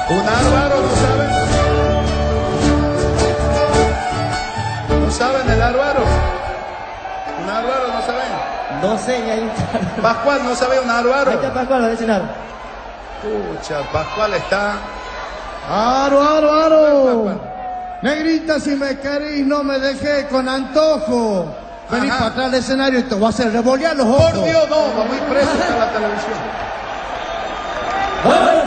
¿Un árbaro no saben? ¿No saben el árbaro? ¿Un árbaro no saben? No sé, y ahí está. Pascual, ¿no sabe un árbaro? Ahí está Pascual, va a decir árbaro. Pucha, Pascual está... ¡Aro, aro, aro! Pascual. Negrita, si me querís, no me dejé con antojo. Vení Ajá. para atrás del escenario y te voy a hacer revolear los ojos. Por Dios, no, va muy preso a la televisión.